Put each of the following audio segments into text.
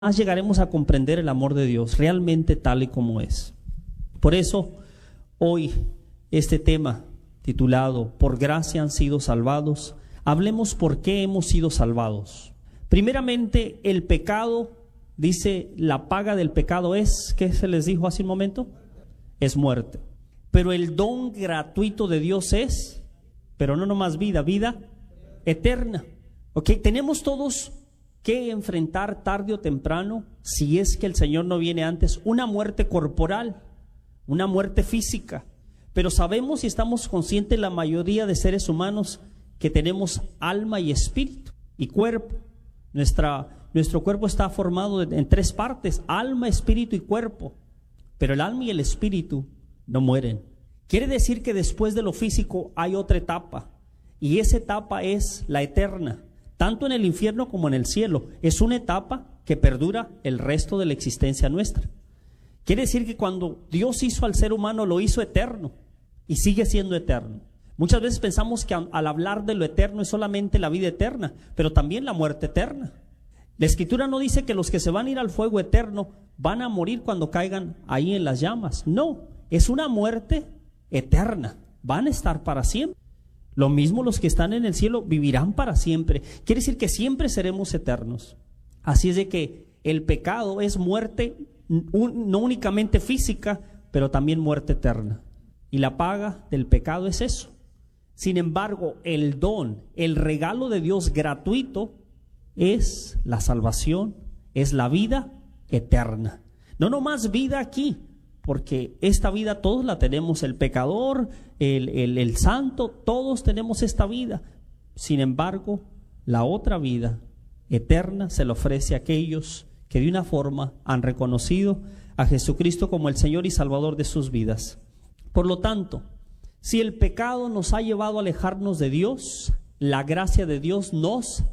más llegaremos a comprender el amor de Dios realmente tal y como es. Por eso, hoy, este tema titulado Por gracia han sido salvados, hablemos por qué hemos sido salvados. Primeramente, el pecado, dice, la paga del pecado es, ¿qué se les dijo hace un momento? Es muerte. Pero el don gratuito de Dios es, pero no nomás vida, vida eterna. Ok, tenemos todos que enfrentar tarde o temprano, si es que el Señor no viene antes, una muerte corporal, una muerte física. Pero sabemos y estamos conscientes la mayoría de seres humanos que tenemos alma y espíritu y cuerpo. Nuestro cuerpo está formado en tres partes: alma, espíritu y cuerpo. Pero el alma y el espíritu no mueren. Quiere decir que después de lo físico hay otra etapa, y esa etapa es la eterna, tanto en el infierno como en el cielo. Es una etapa que perdura el resto de la existencia nuestra. Quiere decir que cuando Dios hizo al ser humano, lo hizo eterno y sigue siendo eterno. Muchas veces pensamos que al hablar de lo eterno es solamente la vida eterna, pero también la muerte eterna. La Escritura no dice que los que se van a ir al fuego eterno van a morir cuando caigan ahí en las llamas. No, es una muerte eterna. Van a estar para siempre. Lo mismo los que están en el cielo vivirán para siempre. Quiere decir que siempre seremos eternos. Así es de que el pecado es muerte no únicamente física, pero también muerte eterna. Y la paga del pecado es eso. Sin embargo, el don, el regalo de Dios gratuito es la salvación, es la vida eterna. No nomás vida aquí, porque esta vida todos la tenemos, el pecador, el santo, todos tenemos esta vida. Sin embargo, la otra vida eterna se le ofrece a aquellos que de una forma han reconocido a Jesucristo como el Señor y Salvador de sus vidas. Por lo tanto, si el pecado nos ha llevado a alejarnos de Dios, la gracia de Dios nos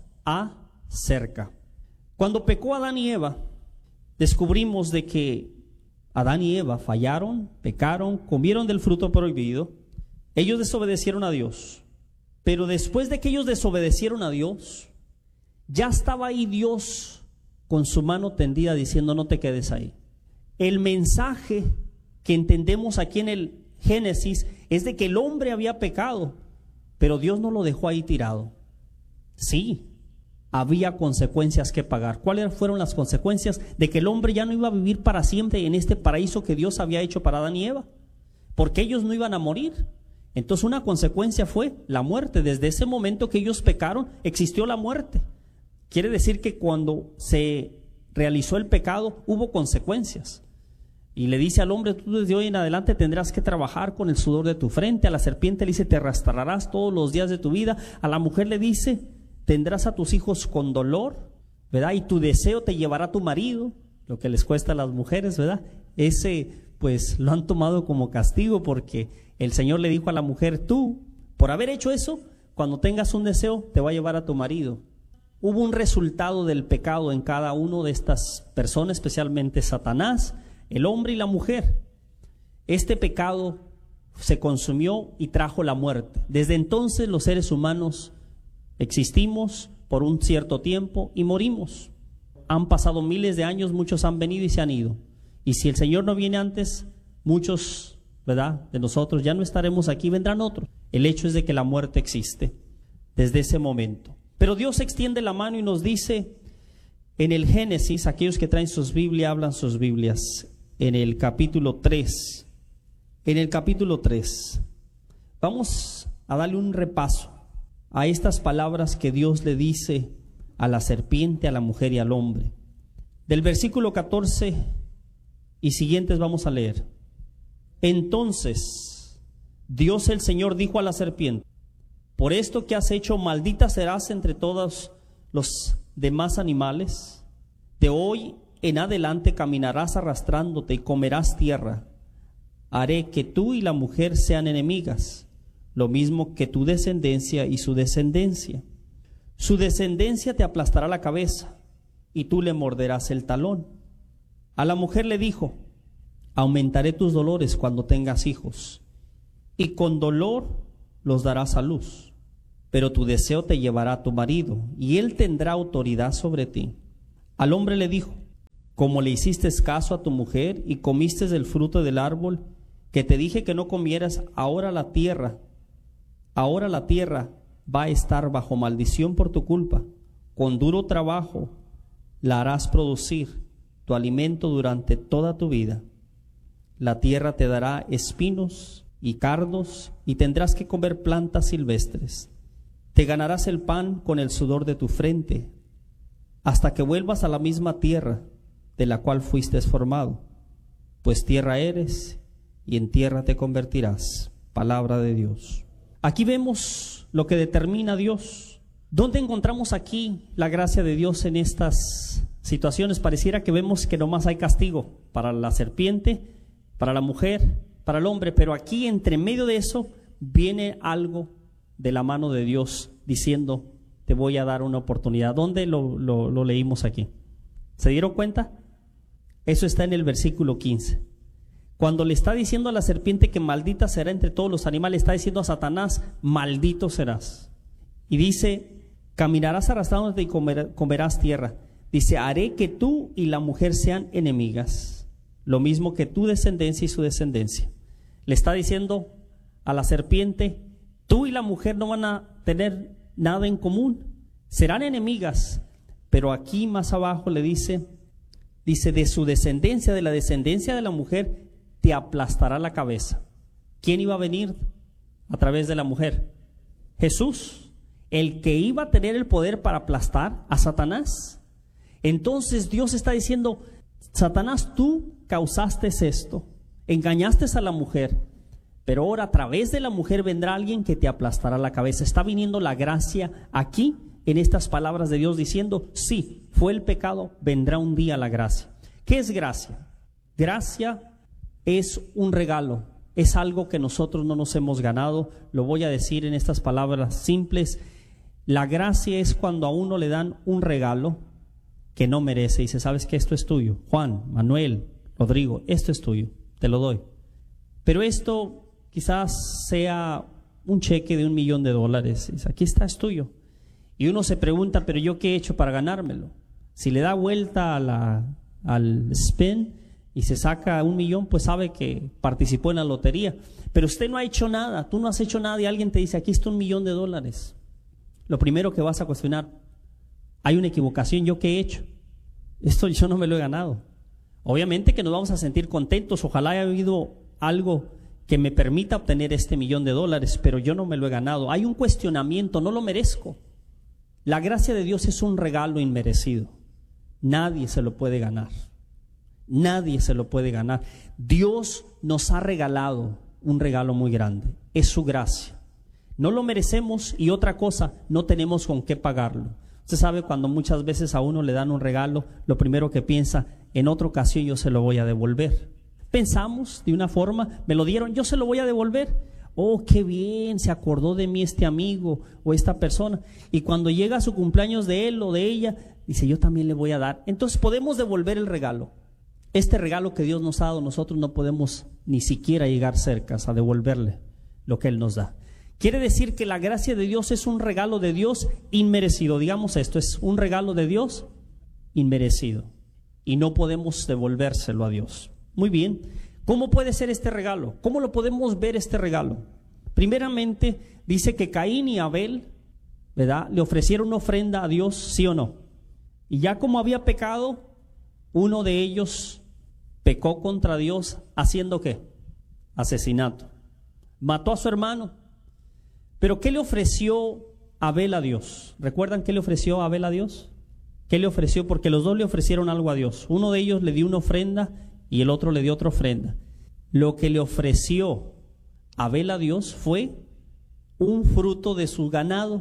acerca. Cuando pecó Adán y Eva, descubrimos de que Adán y Eva fallaron, pecaron, comieron del fruto prohibido. Ellos desobedecieron a Dios. Pero después de que ellos desobedecieron a Dios, ya estaba ahí Dios con su mano tendida diciendo: no te quedes ahí. El mensaje que entendemos aquí en el Génesis es de que el hombre había pecado, pero Dios no lo dejó ahí tirado. Sí, había consecuencias que pagar. ¿Cuáles fueron las consecuencias? De que el hombre ya no iba a vivir para siempre en este paraíso que Dios había hecho para Adán y Eva, porque ellos no iban a morir. Entonces una consecuencia fue la muerte. Desde ese momento que ellos pecaron, existió la muerte. Quiere decir que cuando se realizó el pecado, hubo consecuencias. Y le dice al hombre: tú desde hoy en adelante tendrás que trabajar con el sudor de tu frente. A la serpiente le dice: te arrastrarás todos los días de tu vida. A la mujer le dice: tendrás a tus hijos con dolor, ¿verdad? Y tu deseo te llevará a tu marido, lo que les cuesta a las mujeres, ¿verdad? Ese, pues, lo han tomado como castigo, porque el Señor le dijo a la mujer: tú, por haber hecho eso, cuando tengas un deseo, te va a llevar a tu marido. Hubo un resultado del pecado en cada uno de estas personas, especialmente Satanás, el hombre y la mujer. Este pecado se consumió y trajo la muerte. Desde entonces los seres humanos existimos por un cierto tiempo y morimos. Han pasado miles de años, muchos han venido y se han ido. Y si el Señor no viene antes, muchos, ¿verdad?, de nosotros ya no estaremos aquí, vendrán otros. El hecho es de que la muerte existe desde ese momento. Pero Dios extiende la mano y nos dice en el Génesis, aquellos que traen sus Biblias, hablan sus Biblias, en el capítulo 3. En el capítulo 3, vamos a darle un repaso a estas palabras que Dios le dice a la serpiente, a la mujer y al hombre. Del versículo 14 y siguientes vamos a leer. Entonces Dios el Señor dijo a la serpiente: por esto que has hecho, maldita serás entre todos los demás animales. De hoy en adelante caminarás arrastrándote y comerás tierra. Haré que tú y la mujer sean enemigas, lo mismo que tu descendencia y su descendencia. Su descendencia te aplastará la cabeza y tú le morderás el talón. A la mujer le dijo: aumentaré tus dolores cuando tengas hijos, y con dolor los darás a luz. Pero tu deseo te llevará a tu marido, y él tendrá autoridad sobre ti. Al hombre le dijo: como le hiciste caso a tu mujer y comiste del fruto del árbol que te dije que no comieras, ahora la tierra va a estar bajo maldición por tu culpa. Con duro trabajo la harás producir tu alimento durante toda tu vida. La tierra te dará espinos y cardos y tendrás que comer plantas silvestres. Te ganarás el pan con el sudor de tu frente hasta que vuelvas a la misma tierra de la cual fuiste formado, pues tierra eres y en tierra te convertirás. Palabra de Dios. Aquí vemos lo que determina Dios. ¿Dónde encontramos aquí la gracia de Dios en estas situaciones? Pareciera que vemos que nomás hay castigo para la serpiente, para la mujer, para el hombre, pero aquí entre medio de eso viene algo de la mano de Dios diciendo: te voy a dar una oportunidad. ¿Dónde lo leímos aquí? ¿Se dieron cuenta? Eso está en el versículo 15. Cuando le está diciendo a la serpiente que maldita será entre todos los animales, está diciendo a Satanás: maldito serás. Y dice: caminarás arrastrándote y comerás tierra. Dice: haré que tú y la mujer sean enemigas, lo mismo que tu descendencia y su descendencia. Le está diciendo a la serpiente: tú y la mujer no van a tener nada en común, serán enemigas. Pero aquí más abajo le dice, de su descendencia, de la descendencia de la mujer, te aplastará la cabeza. ¿Quién iba a venir a través de la mujer? Jesús, el que iba a tener el poder para aplastar a Satanás. Entonces Dios está diciendo: Satanás, tú causaste esto, engañaste a la mujer, pero ahora a través de la mujer vendrá alguien que te aplastará la cabeza. Está viniendo la gracia aquí en estas palabras de Dios diciendo: sí, fue el pecado, vendrá un día la gracia. ¿Qué es gracia? Gracia es un regalo, es algo que nosotros no nos hemos ganado. Lo voy a decir en estas palabras simples. La gracia es cuando a uno le dan un regalo que no merece. Dice: ¿sabes qué? Esto es tuyo. Juan, Manuel, Rodrigo, esto es tuyo, te lo doy. Pero esto quizás sea un cheque de $1,000,000. Dice: aquí está, es tuyo. Y uno se pregunta: ¿pero yo qué he hecho para ganármelo? Si le da vuelta al spin y se saca 1,000,000, pues sabe que participó en la lotería. Pero usted no ha hecho nada, tú no has hecho nada y alguien te dice: aquí está $1,000,000. Lo primero que vas a cuestionar: hay una equivocación, ¿yo qué he hecho? Esto yo no me lo he ganado. Obviamente que nos vamos a sentir contentos, ojalá haya habido algo que me permita obtener este $1,000,000, pero yo no me lo he ganado. Hay un cuestionamiento, no lo merezco. La gracia de Dios es un regalo inmerecido. Nadie se lo puede ganar. Nadie se lo puede ganar. Dios nos ha regalado un regalo muy grande. Es su gracia. No lo merecemos y otra cosa, no tenemos con qué pagarlo. Usted sabe, cuando muchas veces a uno le dan un regalo, lo primero que piensa: en otra ocasión yo se lo voy a devolver. Pensamos de una forma: me lo dieron, yo se lo voy a devolver. Oh, qué bien, se acordó de mí este amigo o esta persona. Y cuando llega su cumpleaños de él o de ella, dice: yo también le voy a dar. Entonces podemos devolver el regalo. Este regalo que Dios nos ha dado, nosotros no podemos ni siquiera llegar cerca a devolverle lo que Él nos da. Quiere decir que la gracia de Dios es un regalo de Dios inmerecido. Digamos esto: es un regalo de Dios inmerecido. Y no podemos devolvérselo a Dios. Muy bien. ¿Cómo puede ser este regalo? ¿Cómo lo podemos ver este regalo? Primeramente, dice que Caín y Abel, ¿verdad?, le ofrecieron una ofrenda a Dios, ¿sí o no? Y ya como había pecado, uno de ellos pecó contra Dios haciendo ¿qué? Asesinato. Mató a su hermano. Pero ¿qué le ofreció Abel a Dios? ¿Recuerdan qué le ofreció Abel a Dios? ¿Qué le ofreció? Porque los dos le ofrecieron algo a Dios. Uno de ellos le dio una ofrenda y el otro le dio otra ofrenda. Lo que le ofreció Abel a Dios fue un fruto de su ganado.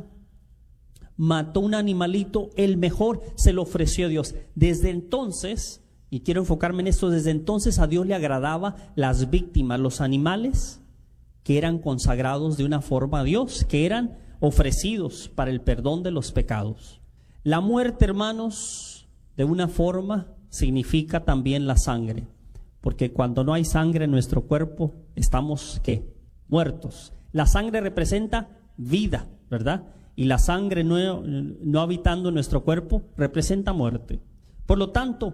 Mató un animalito, el mejor, se lo ofreció a Dios. Desde entonces, y quiero enfocarme en esto, desde entonces a Dios le agradaba las víctimas, los animales que eran consagrados de una forma a Dios, que eran ofrecidos para el perdón de los pecados. La muerte, hermanos, de una forma significa también la sangre. Porque cuando no hay sangre en nuestro cuerpo, estamos, ¿qué? Muertos. La sangre representa vida, ¿verdad? Y la sangre no habitando en nuestro cuerpo representa muerte. Por lo tanto,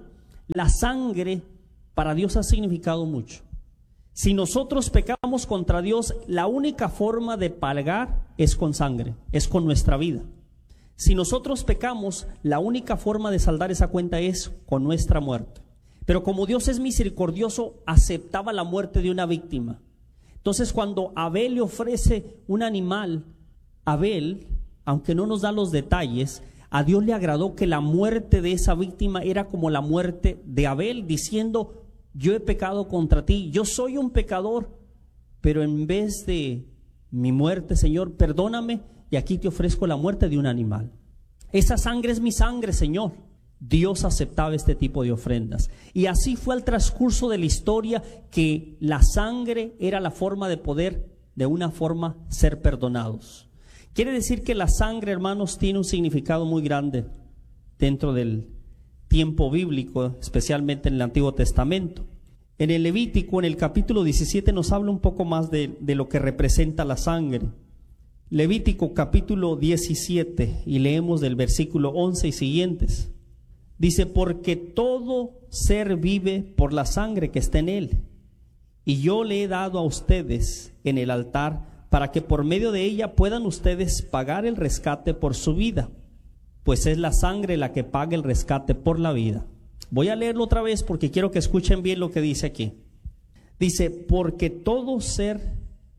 la sangre para Dios ha significado mucho. Si nosotros pecamos contra Dios, la única forma de pagar es con sangre, es con nuestra vida. Si nosotros pecamos, la única forma de saldar esa cuenta es con nuestra muerte. Pero como Dios es misericordioso, aceptaba la muerte de una víctima. Entonces, cuando Abel le ofrece un animal, Abel, aunque no nos da los detalles, a Dios le agradó que la muerte de esa víctima era como la muerte de Abel, diciendo: yo he pecado contra ti, yo soy un pecador, pero en vez de mi muerte, Señor, perdóname, y aquí te ofrezco la muerte de un animal. Esa sangre es mi sangre, Señor. Dios aceptaba este tipo de ofrendas. Y así fue al transcurso de la historia, que la sangre era la forma de poder, de una forma, ser perdonados. Quiere decir que la sangre, hermanos, tiene un significado muy grande dentro del tiempo bíblico, especialmente en el Antiguo Testamento. En el Levítico, en el capítulo 17, nos habla un poco más de lo que representa la sangre. Levítico capítulo 17, y leemos del versículo 11 y siguientes. Dice: porque todo ser vive por la sangre que está en él, y yo le he dado a ustedes en el altar, para que por medio de ella puedan ustedes pagar el rescate por su vida, pues es la sangre la que paga el rescate por la vida. Voy a leerlo otra vez porque quiero que escuchen bien lo que dice aquí. Dice: porque todo ser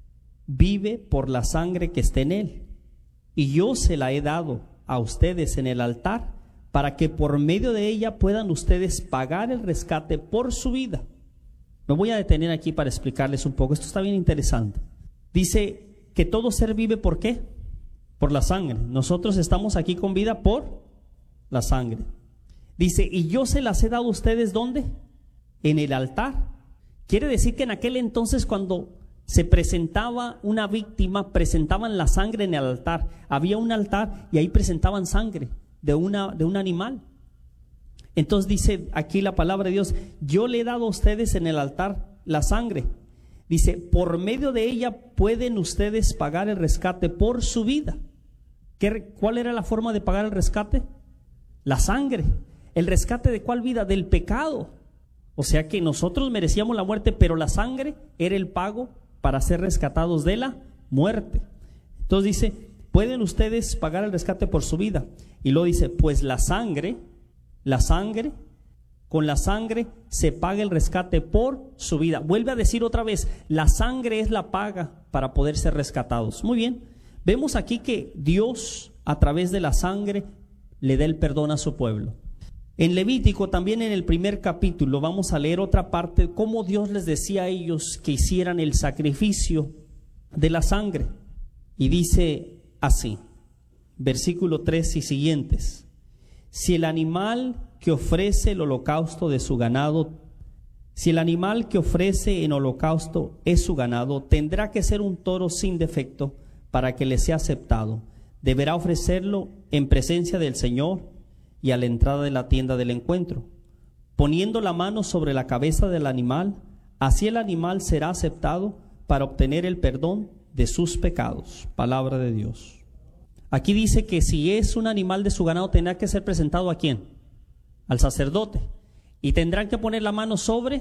vive por la sangre que está en él, y yo se la he dado a ustedes en el altar, para que por medio de ella puedan ustedes pagar el rescate por su vida. Me voy a detener aquí para explicarles un poco. Esto está bien interesante. Dice que todo ser vive, ¿por qué? Por la sangre. Nosotros estamos aquí con vida por la sangre. Dice: y yo se las he dado a ustedes, ¿dónde? En el altar. Quiere decir que en aquel entonces, cuando se presentaba una víctima, presentaban la sangre en el altar. Había un altar y ahí presentaban sangre de un animal. Entonces dice aquí la palabra de Dios: yo le he dado a ustedes en el altar la sangre. Dice: por medio de ella pueden ustedes pagar el rescate por su vida. ¿Cuál era la forma de pagar el rescate? La sangre. ¿El rescate de cuál vida? Del pecado. O sea que nosotros merecíamos la muerte, pero la sangre era el pago para ser rescatados de la muerte. Entonces dice: pueden ustedes pagar el rescate por su vida. Y luego dice: pues la sangre, con la sangre se paga el rescate por su vida. Vuelve a decir otra vez: la sangre es la paga para poder ser rescatados. Muy bien, vemos aquí que Dios, a través de la sangre, le da el perdón a su pueblo. En Levítico, también en el primer capítulo, vamos a leer otra parte, cómo Dios les decía a ellos que hicieran el sacrificio de la sangre. Y dice así, versículo 3 y siguientes: si el animal que ofrece el holocausto de su ganado, si el animal que ofrece en holocausto es su ganado, tendrá que ser un toro sin defecto para que le sea aceptado. Deberá ofrecerlo en presencia del Señor y a la entrada de la tienda del encuentro, poniendo la mano sobre la cabeza del animal. Así el animal será aceptado para obtener el perdón de sus pecados. Palabra de Dios. Aquí dice que si es un animal de su ganado, tendrá que ser presentado ¿a quién? Al sacerdote. Y tendrán que poner la mano sobre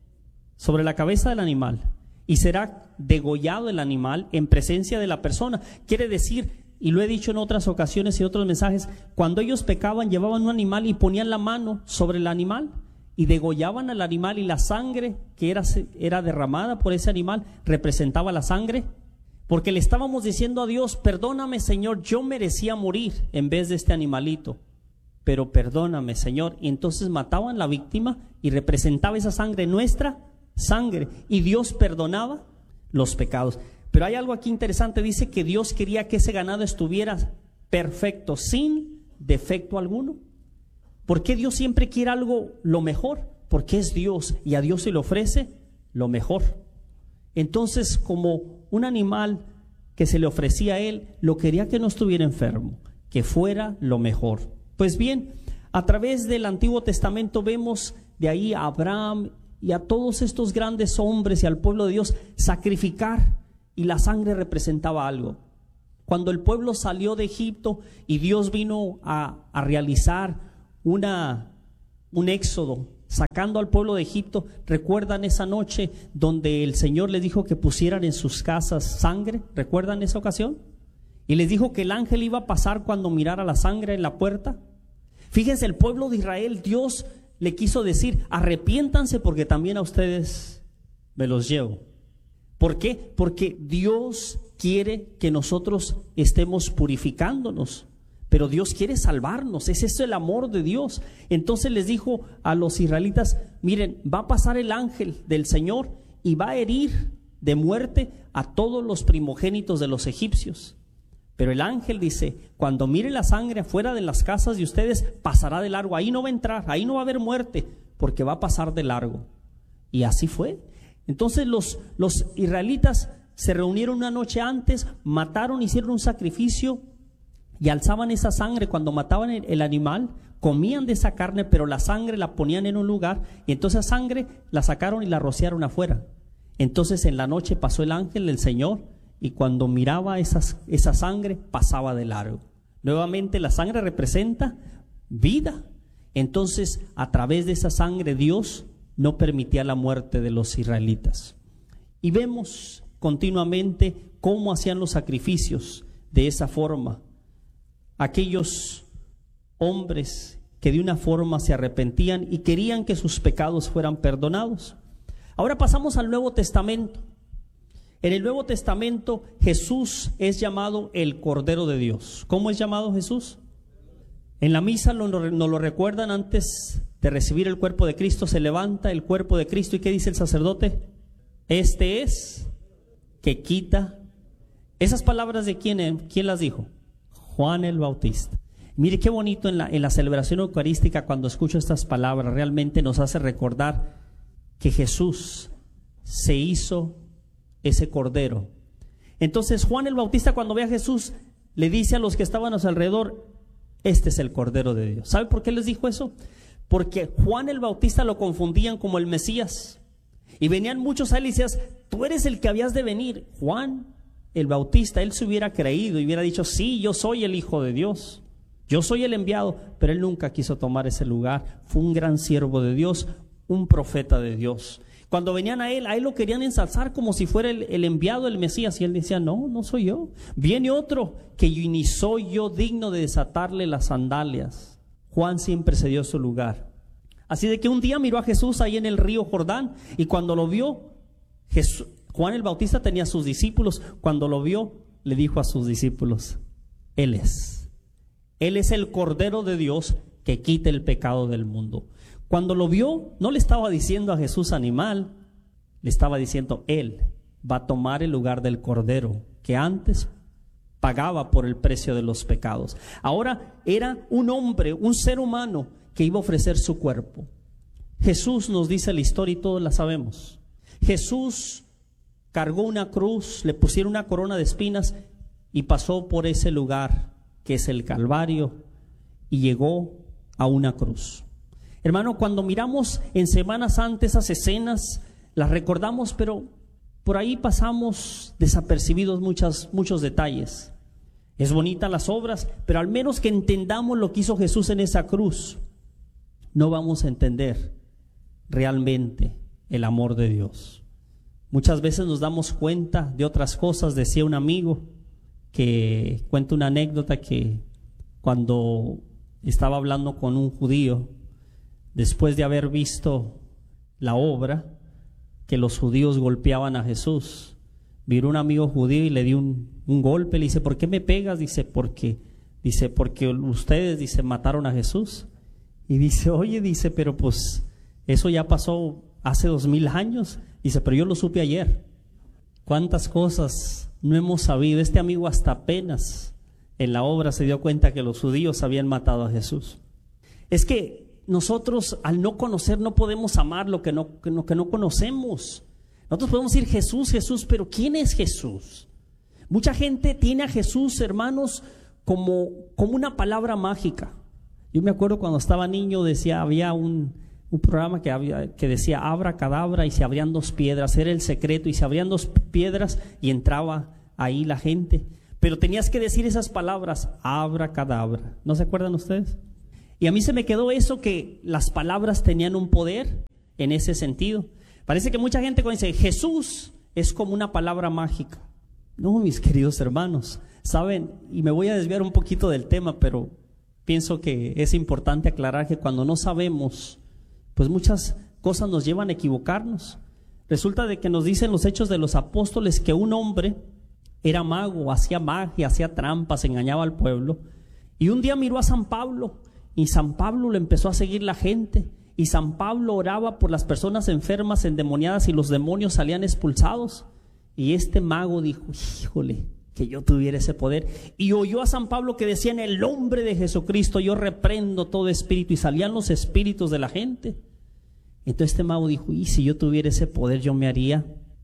la cabeza del animal. Y será degollado el animal en presencia de la persona. Quiere decir, y lo he dicho en otras ocasiones y otros mensajes, cuando ellos pecaban, llevaban un animal y ponían la mano sobre el animal y degollaban al animal, y la sangre que era derramada por ese animal representaba la sangre, porque le estábamos diciendo a Dios: perdóname, Señor, yo merecía morir en vez de este animalito, pero perdóname, Señor. Y entonces mataban la víctima y representaba esa sangre, nuestra sangre, y Dios perdonaba los pecados. Pero hay algo aquí interesante. Dice que Dios quería que ese ganado estuviera perfecto, sin defecto alguno. ¿Por qué Dios siempre quiere algo, lo mejor? Porque es Dios y a Dios se le ofrece lo mejor. Entonces, como un animal que se le ofrecía a él, lo quería que no estuviera enfermo, que fuera lo mejor. Pues bien, a través del Antiguo Testamento vemos de ahí a Abraham y a todos estos grandes hombres y al pueblo de Dios sacrificar, y la sangre representaba algo. Cuando el pueblo salió de Egipto y Dios vino a realizar un éxodo sacando al pueblo de Egipto. ¿Recuerdan esa noche donde el Señor les dijo que pusieran en sus casas sangre? ¿Recuerdan esa ocasión? Y les dijo que el ángel iba a pasar cuando mirara la sangre en la puerta. Fíjense, el pueblo de Israel, Dios le quiso decir: arrepiéntanse porque también a ustedes me los llevo. ¿Por qué? Porque Dios quiere que nosotros estemos purificándonos, pero Dios quiere salvarnos. Es eso el amor de Dios. Entonces les dijo a los israelitas: miren, va a pasar el ángel del Señor y va a herir de muerte a todos los primogénitos de los egipcios. Pero el ángel dice: cuando mire la sangre afuera de las casas de ustedes, pasará de largo. Ahí no va a entrar, ahí no va a haber muerte, porque va a pasar de largo. Y así fue. Entonces los israelitas se reunieron una noche antes, mataron, hicieron un sacrificio y alzaban esa sangre. Cuando mataban el animal, comían de esa carne, pero la sangre la ponían en un lugar, y entonces esa sangre la sacaron y la rociaron afuera. Entonces en la noche pasó el ángel del Señor, y cuando miraba esa sangre, pasaba de largo. Nuevamente, la sangre representa vida. Entonces, a través de esa sangre, Dios no permitía la muerte de los israelitas. Y vemos continuamente cómo hacían los sacrificios de esa forma. Aquellos hombres que de una forma se arrepentían y querían que sus pecados fueran perdonados. Ahora pasamos al Nuevo Testamento. En el Nuevo Testamento, Jesús es llamado el Cordero de Dios. ¿Cómo es llamado Jesús? En la misa nos lo recuerdan: antes de recibir el cuerpo de Cristo, se levanta el cuerpo de Cristo, ¿y qué dice el sacerdote? Este es que quita. ¿Esas palabras de quién las dijo? Juan el Bautista. Mire qué bonito en la celebración eucarística, cuando escucho estas palabras, realmente nos hace recordar que Jesús se hizo ese cordero. Entonces Juan el Bautista, cuando ve a Jesús, le dice a los que estaban a su alrededor: este es el Cordero de Dios. ¿Sabe por qué les dijo eso? Porque Juan el Bautista lo confundían como el Mesías, y venían muchos a él y decían: tú eres el que habías de venir. Juan el Bautista, él se hubiera creído y hubiera dicho: sí, yo soy el Hijo de Dios, yo soy el enviado. Pero él nunca quiso tomar ese lugar. Fue un gran siervo de Dios, un profeta de Dios. Cuando venían a él lo querían ensalzar como si fuera el enviado, el Mesías, y él decía: no, no soy yo. Viene otro que ni soy yo digno de desatarle las sandalias. Juan siempre se dio su lugar. Así de que un día miró a Jesús ahí en el río Jordán, y cuando lo vio, Juan el Bautista tenía a sus discípulos. Cuando lo vio, le dijo a sus discípulos: Él es el Cordero de Dios que quita el pecado del mundo. Cuando lo vio, no le estaba diciendo a Jesús animal, le estaba diciendo: Él va a tomar el lugar del Cordero que antes pagaba por el precio de los pecados. Ahora era un hombre, un ser humano que iba a ofrecer su cuerpo. Jesús nos dice la historia y todos la sabemos. Jesús cargó una cruz, le pusieron una corona de espinas y pasó por ese lugar que es el Calvario y llegó a una cruz. Hermano, cuando miramos en Semana Santa esas escenas, las recordamos, pero por ahí pasamos desapercibidos muchos detalles. Es bonita las obras, pero al menos que entendamos lo que hizo Jesús en esa cruz, no vamos a entender realmente el amor de Dios. Muchas veces nos damos cuenta de otras cosas. Decía un amigo, que cuenta una anécdota, que cuando estaba hablando con un judío, después de haber visto la obra, que los judíos golpeaban a Jesús, vino un amigo judío y le dio un golpe. Le dice: ¿por qué me pegas? Dice: porque ustedes, mataron a Jesús. Y dice: oye, pero pues eso ya pasó hace 2000 años. Dice: pero yo lo supe ayer. ¿Cuántas cosas no hemos sabido? Este amigo hasta apenas en la obra se dio cuenta que los judíos habían matado a Jesús. Es que nosotros, al no conocer, no podemos amar lo que no conocemos. Nosotros podemos decir: Jesús, Jesús, pero ¿quién es Jesús? Mucha gente tiene a Jesús, hermanos, como una palabra mágica. Yo me acuerdo cuando estaba niño, había un programa que decía abracadabra, y se abrían 2 piedras, era el secreto, y se abrían 2 piedras y entraba ahí la gente. Pero tenías que decir esas palabras: abracadabra. ¿No se acuerdan ustedes? Y a mí se me quedó eso, que las palabras tenían un poder en ese sentido. Parece que mucha gente cuando dice Jesús es como una palabra mágica. No, mis queridos hermanos, saben, y me voy a desviar un poquito del tema, pero pienso que es importante aclarar que cuando no sabemos, pues muchas cosas nos llevan a equivocarnos. Resulta de que nos dicen los Hechos de los Apóstoles que un hombre era mago, hacía magia, hacía trampas, engañaba al pueblo. Y un día miró a San Pablo, y San Pablo lo empezó a seguir la gente. Y San Pablo oraba por las personas enfermas, endemoniadas, y los demonios salían expulsados. Y este mago dijo, híjole, que yo tuviera ese poder. Y oyó a San Pablo que decía, en el nombre de Jesucristo yo reprendo todo espíritu, y salían los espíritus de la gente. Entonces este mago dijo, y si yo tuviera ese poder yo me haría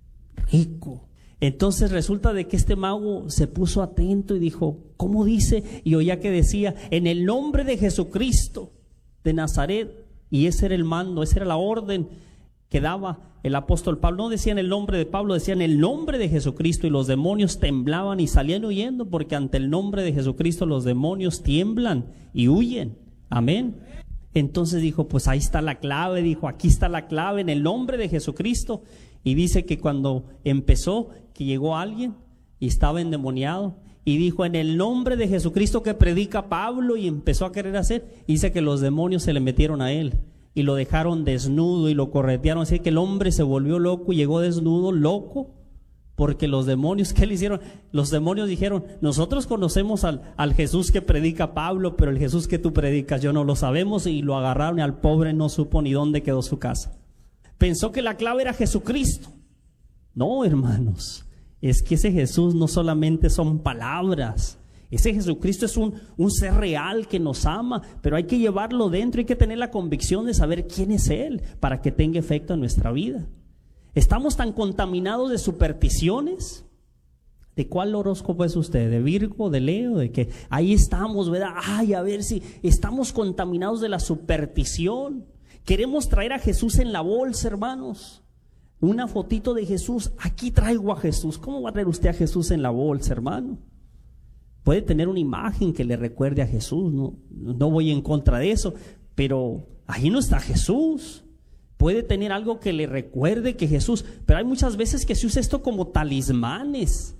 rico. Entonces resulta de que este mago se puso atento y dijo, ¿cómo dice? Y oía que decía, en el nombre de Jesucristo de Nazaret. Y ese era el mando, esa era la orden que daba el apóstol Pablo. No decía en el nombre de Pablo, decía en el nombre de Jesucristo, y los demonios temblaban y salían huyendo, porque ante el nombre de Jesucristo los demonios tiemblan y huyen. Amén. Entonces dijo, pues ahí está la clave, dijo, aquí está la clave, en el nombre de Jesucristo. Y dice que cuando empezó, que llegó alguien y estaba endemoniado, y dijo, en el nombre de Jesucristo que predica Pablo, y empezó a querer hacer. Dice que los demonios se le metieron a él y lo dejaron desnudo y lo corretearon. Así que el hombre se volvió loco y llegó desnudo, loco, porque los demonios, ¿qué le hicieron? Los demonios dijeron, nosotros conocemos al Jesús que predica Pablo, pero el Jesús que tú predicas yo no lo sabemos. Y lo agarraron, y al pobre no supo ni dónde quedó su casa. Pensó que la clave era Jesucristo. No, hermanos, es que ese Jesús no solamente son palabras. Ese Jesucristo es un ser real que nos ama, pero hay que llevarlo dentro, hay que tener la convicción de saber quién es Él para que tenga efecto en nuestra vida. Estamos tan contaminados de supersticiones. ¿De cuál horóscopo es usted? ¿De Virgo, de Leo? ¿De qué? Ahí estamos, ¿verdad? Ay, a ver si estamos contaminados de la superstición. Queremos traer a Jesús en la bolsa, hermanos. Una fotito de Jesús, aquí traigo a Jesús. ¿Cómo va a traer usted a Jesús en la bolsa, hermano? Puede tener una imagen que le recuerde a Jesús, no voy en contra de eso, pero ahí no está Jesús. Puede tener algo que le recuerde que Jesús, pero hay muchas veces que se usa esto como talismanes.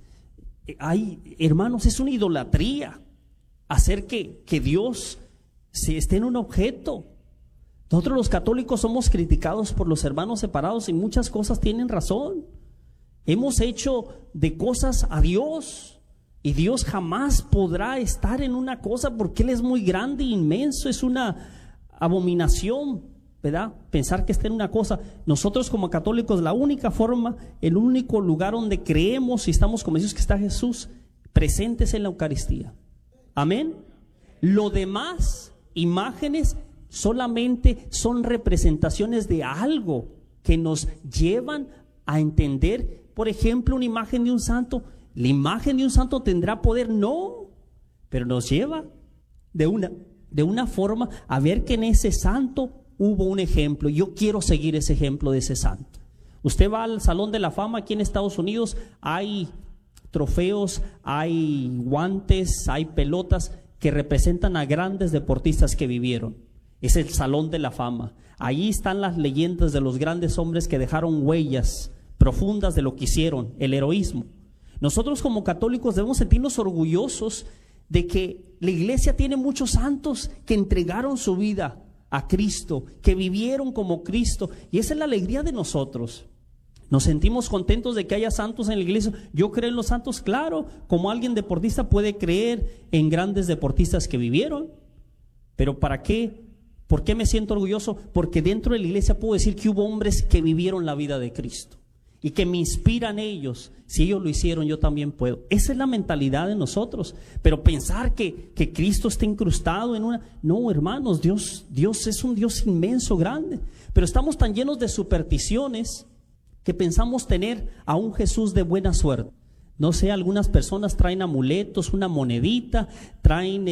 Hermanos, es una idolatría hacer que Dios esté en un objeto. Nosotros los católicos somos criticados por los hermanos separados, y muchas cosas tienen razón. Hemos hecho de cosas a Dios, y Dios jamás podrá estar en una cosa porque Él es muy grande e inmenso. Es una abominación, ¿verdad? Pensar que está en una cosa. Nosotros como católicos, la única forma, el único lugar donde creemos y estamos convencidos que está Jesús presente es en la Eucaristía. Amén. Lo demás, imágenes, solamente son representaciones de algo que nos llevan a entender. Por ejemplo, una imagen de un santo. ¿La imagen de un santo tendrá poder? No, pero nos lleva de una forma a ver que en ese santo hubo un ejemplo. Yo quiero seguir ese ejemplo de ese santo. Usted va al Salón de la Fama aquí en Estados Unidos, hay trofeos, hay guantes, hay pelotas que representan a grandes deportistas que vivieron. Es el Salón de la Fama. Allí están las leyendas de los grandes hombres que dejaron huellas profundas de lo que hicieron, el heroísmo. Nosotros como católicos debemos sentirnos orgullosos de que la iglesia tiene muchos santos que entregaron su vida a Cristo, que vivieron como Cristo, y esa es la alegría de nosotros. Nos sentimos contentos de que haya santos en la iglesia. Yo creo en los santos, claro, como alguien deportista puede creer en grandes deportistas que vivieron, pero ¿para qué? ¿Por qué me siento orgulloso? Porque dentro de la iglesia puedo decir que hubo hombres que vivieron la vida de Cristo y que me inspiran ellos. Si ellos lo hicieron, yo también puedo. Esa es la mentalidad de nosotros. Pero pensar que Cristo está incrustado en una... No, hermanos, Dios es un Dios inmenso, grande. Pero estamos tan llenos de supersticiones que pensamos tener a un Jesús de buena suerte. No sé, algunas personas traen amuletos, una monedita, traen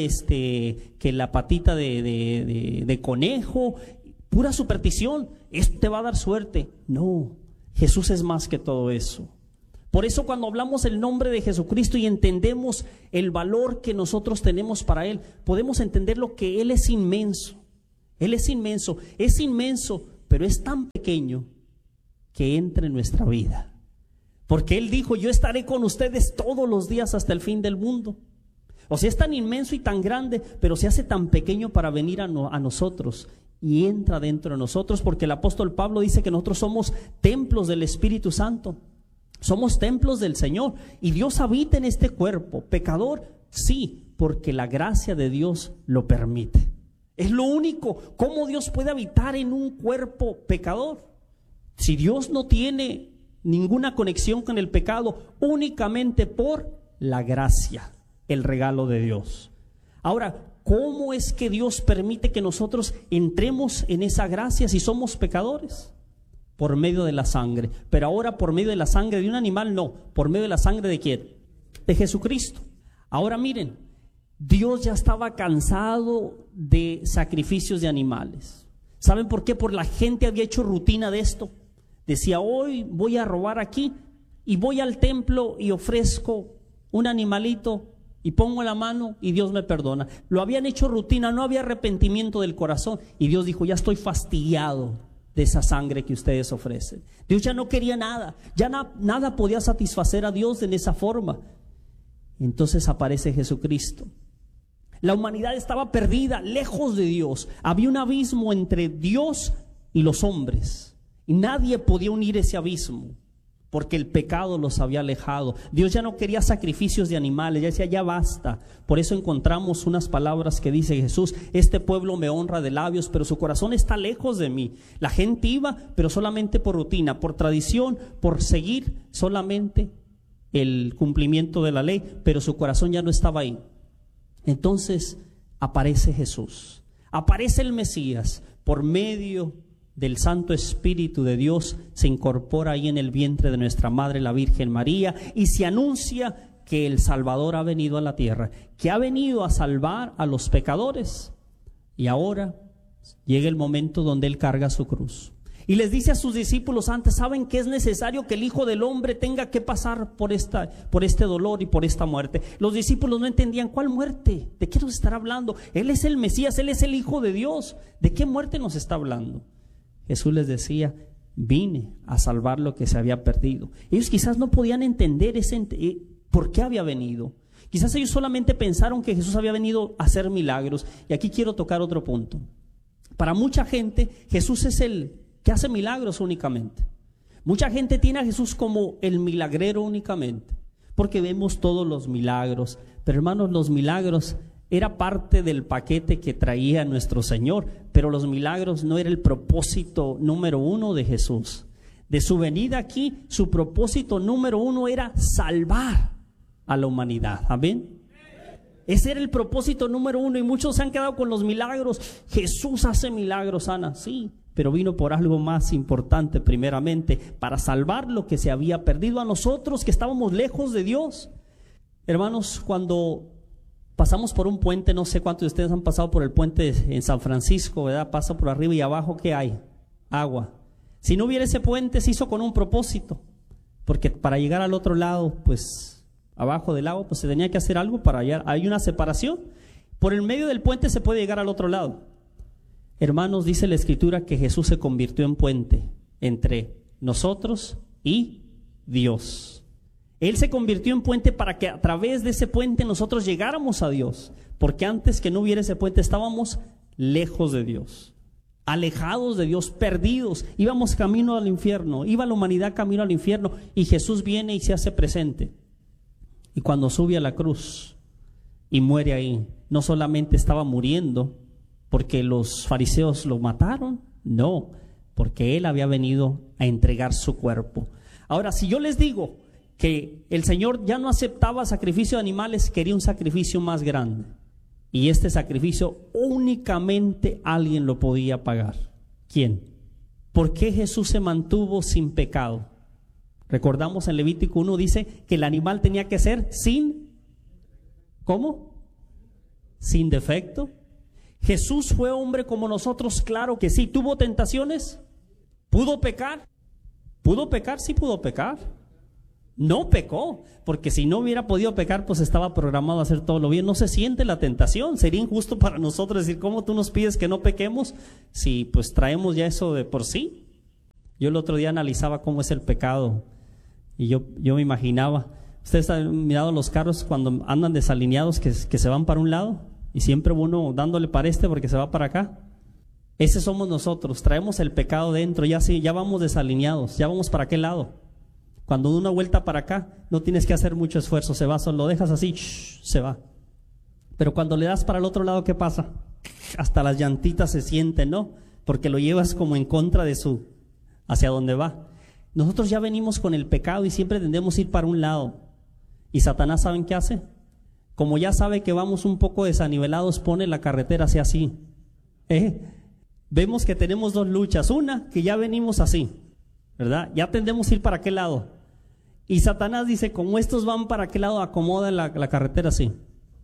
que la patita de conejo, pura superstición. Esto te va a dar suerte. No, Jesús es más que todo eso. Por eso cuando hablamos el nombre de Jesucristo y entendemos el valor que nosotros tenemos para Él, podemos entender lo que Él es inmenso. Él es inmenso, pero es tan pequeño que entra en nuestra vida. Porque Él dijo, yo estaré con ustedes todos los días hasta el fin del mundo. O sea, es tan inmenso y tan grande, pero se hace tan pequeño para venir a nosotros y entra dentro de nosotros, porque el apóstol Pablo dice que nosotros somos templos del Espíritu Santo. Somos templos del Señor y Dios habita en este cuerpo. Pecador, sí, porque la gracia de Dios lo permite. Es lo único. ¿Cómo Dios puede habitar en un cuerpo pecador? Si Dios no tiene ninguna conexión con el pecado, únicamente por la gracia, el regalo de Dios. Ahora, ¿cómo es que Dios permite que nosotros entremos en esa gracia si somos pecadores? Por medio de la sangre. Pero ahora por medio de la sangre de un animal, no. Por medio de la sangre ¿de quién? De Jesucristo. Ahora miren, Dios ya estaba cansado de sacrificios de animales. ¿Saben por qué? Porque la gente había hecho rutina de esto. Decía, hoy voy a robar aquí y voy al templo y ofrezco un animalito y pongo la mano y Dios me perdona. Lo habían hecho rutina, no había arrepentimiento del corazón. Y Dios dijo, ya estoy fastidiado de esa sangre que ustedes ofrecen. Dios ya no quería nada, ya nada podía satisfacer a Dios en esa forma. Entonces aparece Jesucristo. La humanidad estaba perdida, lejos de Dios. Había un abismo entre Dios y los hombres y nadie podía unir ese abismo, porque el pecado los había alejado. Dios ya no quería sacrificios de animales, ya decía, ya basta. Por eso encontramos unas palabras que dice Jesús, este pueblo me honra de labios, pero su corazón está lejos de mí. La gente iba, pero solamente por rutina, por tradición, por seguir solamente el cumplimiento de la ley, pero su corazón ya no estaba ahí. Entonces aparece Jesús, aparece el Mesías, por medio del Santo Espíritu de Dios se incorpora ahí en el vientre de nuestra Madre la Virgen María y se anuncia que el Salvador ha venido a la tierra, que ha venido a salvar a los pecadores. Y ahora llega el momento donde Él carga su cruz y les dice a sus discípulos antes, ¿saben que es necesario que el Hijo del Hombre tenga que pasar por este dolor y por esta muerte? Los discípulos no entendían, ¿cuál muerte? ¿De qué nos estará hablando? Él es el Mesías, Él es el Hijo de Dios. ¿De qué muerte nos está hablando? Jesús les decía, vine a salvar lo que se había perdido. Ellos quizás no podían entender por qué había venido. Quizás ellos solamente pensaron que Jesús había venido a hacer milagros. Y aquí quiero tocar otro punto. Para mucha gente, Jesús es el que hace milagros únicamente. Mucha gente tiene a Jesús como el milagrero únicamente, porque vemos todos los milagros. Pero hermanos, los milagros era parte del paquete que traía nuestro Señor, pero los milagros no era el propósito número uno de Jesús. De su venida aquí, su propósito número uno era salvar a la humanidad. Amén. Ese era el propósito número uno y muchos se han quedado con los milagros. Jesús hace milagros, Ana, sí, pero vino por algo más importante primeramente, para salvar lo que se había perdido a nosotros que estábamos lejos de Dios. Hermanos, cuando pasamos por un puente, no sé cuántos de ustedes han pasado por el puente en San Francisco, ¿verdad? Pasa por arriba y abajo, ¿qué hay? Agua. Si no hubiera ese puente, se hizo con un propósito, porque para llegar al otro lado, pues abajo del agua, pues se tenía que hacer algo para allá. Hay una separación. Por el medio del puente se puede llegar al otro lado. Hermanos, dice la Escritura que Jesús se convirtió en puente entre nosotros y Dios. Él se convirtió en puente para que a través de ese puente nosotros llegáramos a Dios, porque antes que no hubiera ese puente estábamos lejos de Dios, alejados de Dios, perdidos, íbamos camino al infierno, iba la humanidad camino al infierno, y Jesús viene y se hace presente. Y cuando sube a la cruz y muere ahí, no solamente estaba muriendo porque los fariseos lo mataron, no, porque Él había venido a entregar su cuerpo. Ahora, si yo les digo que el Señor ya no aceptaba sacrificio de animales, quería un sacrificio más grande. Y este sacrificio únicamente alguien lo podía pagar. ¿Quién? ¿Por qué Jesús se mantuvo sin pecado? Recordamos en Levítico 1 dice que el animal tenía que ser sin, ¿cómo? Sin defecto. Jesús fue hombre como nosotros, claro que sí. ¿Tuvo tentaciones? ¿Pudo pecar? ¿Pudo pecar? Sí pudo pecar. No pecó, porque si no hubiera podido pecar, pues estaba programado a hacer todo lo bien. No se siente la tentación. Sería injusto para nosotros decir, ¿cómo tú nos pides que no pequemos? Si pues traemos ya eso de por sí. Yo el otro día analizaba cómo es el pecado y yo me imaginaba, ustedes han mirado los carros cuando andan desalineados que se van para un lado y siempre uno dándole para porque se va para acá. Ese somos nosotros, traemos el pecado dentro, ya vamos desalineados, ya vamos para aquel lado. Cuando da una vuelta para acá, no tienes que hacer mucho esfuerzo, se va, solo lo dejas así, se va. Pero cuando le das para el otro lado, ¿qué pasa? Hasta las llantitas se sienten, ¿no? Porque lo llevas como en contra de hacia donde va. Nosotros ya venimos con el pecado y siempre tendemos a ir para un lado. Y Satanás, ¿saben qué hace? Como ya sabe que vamos un poco desanivelados, pone la carretera hacia así. Vemos que tenemos dos luchas. Una, que ya venimos así, ¿verdad? Ya tendemos a ir para aquel lado. Y Satanás dice, como estos van para aquel lado, acomoda la carretera así.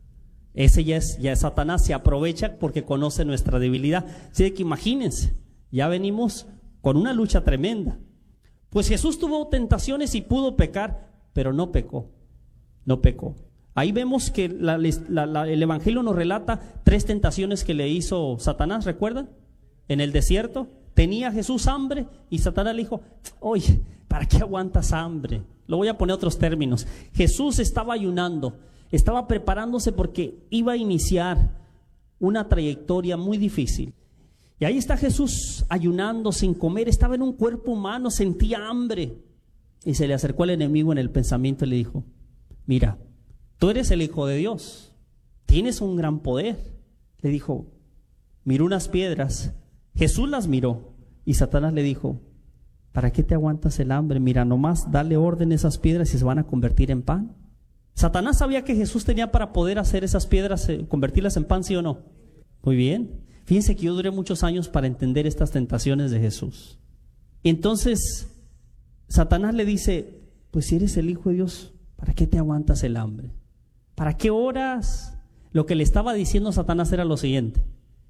Ese ya es Satanás, se aprovecha porque conoce nuestra debilidad. Así que imagínense, ya venimos con una lucha tremenda. Pues Jesús tuvo tentaciones y pudo pecar, pero no pecó. No pecó. Ahí vemos que el Evangelio nos relata 3 tentaciones que le hizo Satanás, ¿recuerdan? En el desierto tenía Jesús hambre y Satanás le dijo, oye, ¿para qué aguantas hambre? Lo voy a poner otros términos. Jesús estaba ayunando, estaba preparándose porque iba a iniciar una trayectoria muy difícil. Y ahí está Jesús ayunando, sin comer, estaba en un cuerpo humano, sentía hambre. Y se le acercó al enemigo en el pensamiento y le dijo, mira, tú eres el Hijo de Dios, tienes un gran poder. Le dijo, miró unas piedras, Jesús las miró y Satanás le dijo, ¿para qué te aguantas el hambre? Mira, nomás dale orden a esas piedras y se van a convertir en pan. Satanás sabía que Jesús tenía para poder hacer esas piedras, convertirlas en pan, ¿sí o no? Muy bien. Fíjense que yo duré muchos años para entender estas tentaciones de Jesús. Entonces, Satanás le dice, pues si eres el Hijo de Dios, ¿para qué te aguantas el hambre? ¿Para qué oras? Lo que le estaba diciendo Satanás era lo siguiente,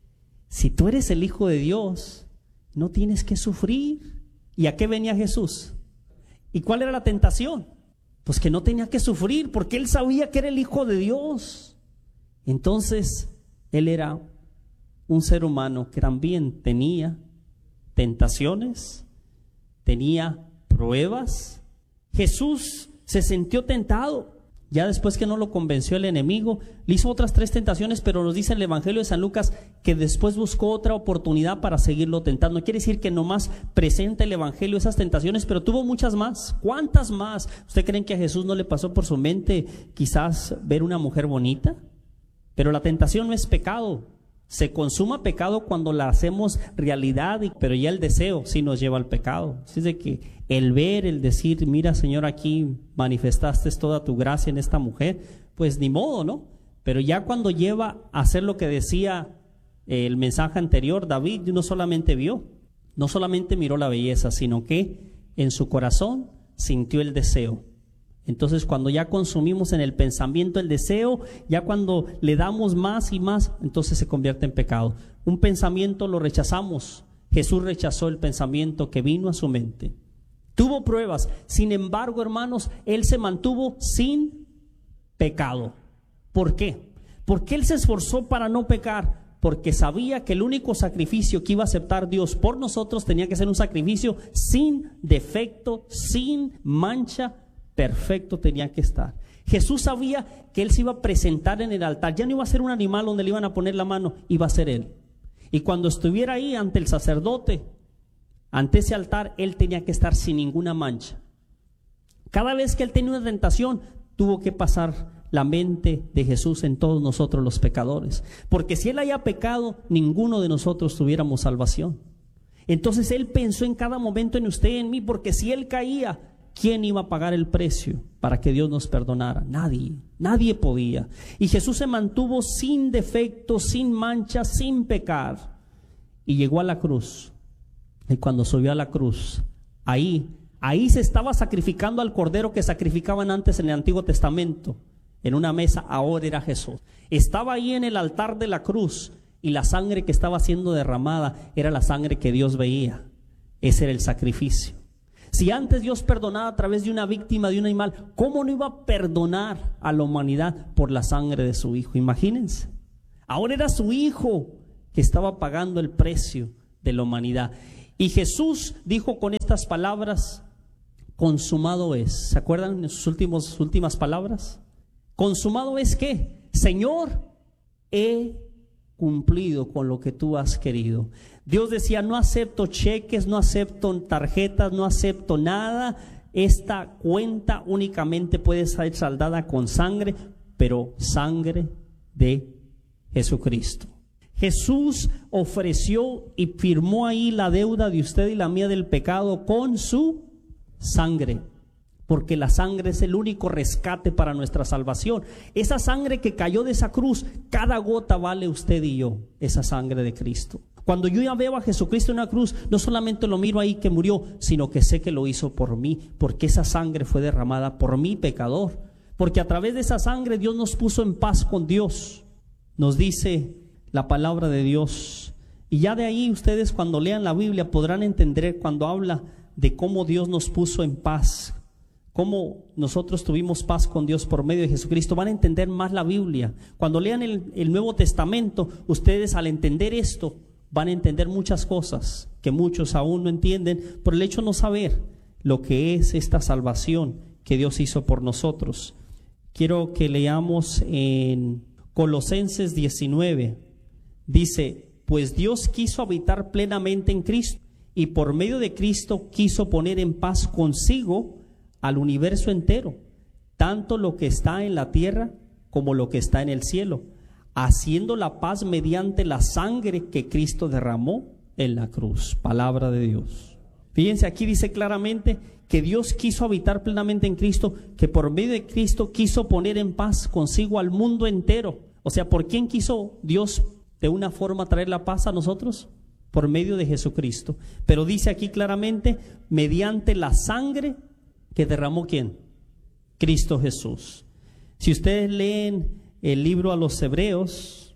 si tú eres el Hijo de Dios, no tienes que sufrir. ¿Y a qué venía Jesús? ¿Y cuál era la tentación? Pues que no tenía que sufrir, porque él sabía que era el Hijo de Dios. Entonces, él era un ser humano que también tenía tentaciones, tenía pruebas. Jesús se sintió tentado. Ya después que no lo convenció el enemigo, le hizo otras 3 tentaciones, pero nos dice el Evangelio de San Lucas que después buscó otra oportunidad para seguirlo tentando. Quiere decir que nomás presenta el Evangelio esas tentaciones, pero tuvo muchas más. ¿Cuántas más? ¿Usted creen que a Jesús no le pasó por su mente quizás ver una mujer bonita? Pero la tentación no es pecado. Se consuma pecado cuando la hacemos realidad, pero ya el deseo sí nos lleva al pecado. Así es de que el ver, el decir, mira Señor, aquí manifestaste toda tu gracia en esta mujer, pues ni modo, ¿no? Pero ya cuando lleva a hacer lo que decía el mensaje anterior, David no solamente miró la belleza, sino que en su corazón sintió el deseo. Entonces cuando ya consumimos en el pensamiento el deseo, ya cuando le damos más y más, entonces se convierte en pecado. Un pensamiento lo rechazamos. Jesús rechazó el pensamiento que vino a su mente. Tuvo pruebas, sin embargo, hermanos, él se mantuvo sin pecado. ¿Por qué? Porque él se esforzó para no pecar, porque sabía que el único sacrificio que iba a aceptar Dios por nosotros tenía que ser un sacrificio sin defecto, sin mancha, perfecto tenía que estar. Jesús sabía que él se iba a presentar en el altar. Ya no iba a ser un animal donde le iban a poner la mano, iba a ser él. Y cuando estuviera ahí ante el sacerdote, ante ese altar, él tenía que estar sin ninguna mancha. Cada vez que él tenía una tentación, tuvo que pasar la mente de Jesús en todos nosotros los pecadores. Porque si él haya pecado, ninguno de nosotros tuviéramos salvación. Entonces él pensó en cada momento en usted y en mí, porque si él caía, ¿quién iba a pagar el precio para que Dios nos perdonara? Nadie podía. Y Jesús se mantuvo sin defecto, sin mancha, sin pecar. Y llegó a la cruz. Y cuando subió a la cruz, ahí se estaba sacrificando al cordero que sacrificaban antes en el Antiguo Testamento. En una mesa, ahora era Jesús. Estaba ahí en el altar de la cruz y la sangre que estaba siendo derramada era la sangre que Dios veía. Ese era el sacrificio. Si antes Dios perdonaba a través de una víctima, de un animal, ¿cómo no iba a perdonar a la humanidad por la sangre de su Hijo? Imagínense. Ahora era su Hijo que estaba pagando el precio de la humanidad. Y Jesús dijo con estas palabras: consumado es. ¿Se acuerdan de sus últimas palabras? Consumado es ¿qué? Señor, he cumplido con lo que tú has querido. Dios decía: no acepto cheques, no acepto tarjetas, no acepto nada. Esta cuenta únicamente puede ser saldada con sangre, pero sangre de Jesucristo. Jesús ofreció y firmó ahí la deuda de usted y la mía del pecado con su sangre, porque la sangre es el único rescate para nuestra salvación. Esa sangre que cayó de esa cruz, cada gota vale usted y yo, esa sangre de Cristo. Cuando yo ya veo a Jesucristo en una cruz, no solamente lo miro ahí que murió, sino que sé que lo hizo por mí, porque esa sangre fue derramada por mí, pecador. Porque a través de esa sangre Dios nos puso en paz con Dios. Nos dice la palabra de Dios. Y ya de ahí ustedes, cuando lean la Biblia, podrán entender cuando habla de cómo Dios nos puso en paz, cómo nosotros tuvimos paz con Dios por medio de Jesucristo. Van a entender más la Biblia. Cuando lean el Nuevo Testamento, ustedes, al entender esto, van a entender muchas cosas que muchos aún no entienden por el hecho de no saber lo que es esta salvación que Dios hizo por nosotros. Quiero que leamos en Colosenses 19. Dice: pues Dios quiso habitar plenamente en Cristo, y por medio de Cristo quiso poner en paz consigo al universo entero, tanto lo que está en la tierra como lo que está en el cielo, haciendo la paz mediante la sangre que Cristo derramó en la cruz. Palabra de Dios. Fíjense, aquí dice claramente que Dios quiso habitar plenamente en Cristo, que por medio de Cristo quiso poner en paz consigo al mundo entero. O sea, ¿por quién quiso Dios de una forma traer la paz a nosotros? Por medio de Jesucristo. Pero dice aquí claramente, mediante la sangre que derramó ¿quién? Cristo Jesús. Si ustedes leen el libro a los Hebreos,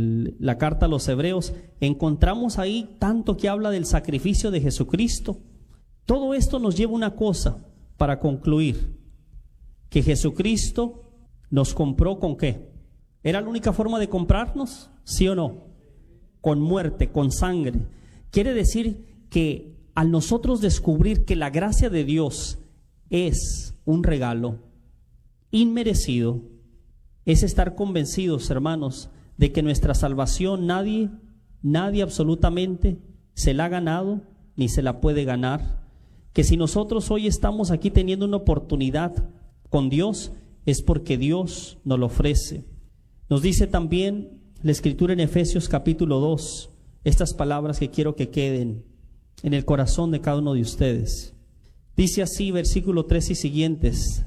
la carta a los Hebreos, encontramos ahí tanto que habla del sacrificio de Jesucristo. Todo esto nos lleva a una cosa para concluir: que Jesucristo nos compró ¿con qué? ¿Era la única forma de comprarnos? ¿Sí o no? Con muerte, con sangre. Quiere decir que al nosotros descubrir que la gracia de Dios es un regalo inmerecido, es estar convencidos, hermanos, de que nuestra salvación nadie absolutamente se la ha ganado ni se la puede ganar. Que si nosotros hoy estamos aquí teniendo una oportunidad con Dios, es porque Dios nos lo ofrece. Nos dice también la Escritura en Efesios capítulo 2, estas palabras que quiero que queden en el corazón de cada uno de ustedes. Dice así, versículo 3 y siguientes: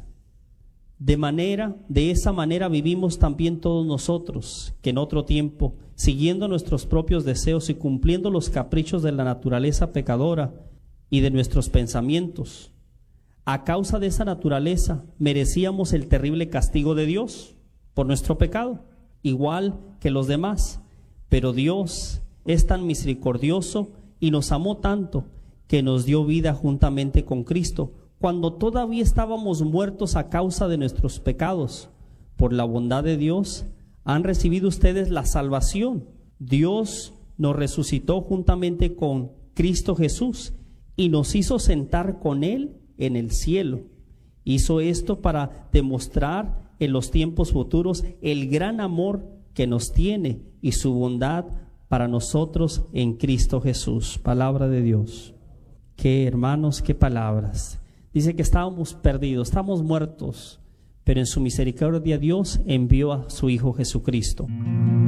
de esa manera vivimos también todos nosotros, que en otro tiempo, siguiendo nuestros propios deseos y cumpliendo los caprichos de la naturaleza pecadora y de nuestros pensamientos, a causa de esa naturaleza merecíamos el terrible castigo de Dios por nuestro pecado, igual que los demás. Pero Dios es tan misericordioso y nos amó tanto que nos dio vida juntamente con Cristo, cuando todavía estábamos muertos a causa de nuestros pecados. Por la bondad de Dios han recibido ustedes la salvación. Dios nos resucitó juntamente con Cristo Jesús y nos hizo sentar con Él en el cielo. Hizo esto para demostrar en los tiempos futuros el gran amor que nos tiene y su bondad para nosotros en Cristo Jesús. Palabra de Dios. Qué hermanos, qué palabras. Dice que estábamos perdidos, estábamos muertos, pero en su misericordia Dios envió a su Hijo Jesucristo.